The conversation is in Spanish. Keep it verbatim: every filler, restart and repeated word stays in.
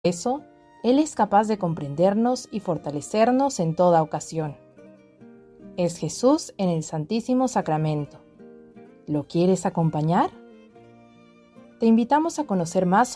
eso, Él es capaz de comprendernos y fortalecernos en toda ocasión. Es Jesús en el Santísimo Sacramento. ¿Lo quieres acompañar? Te invitamos a conocer más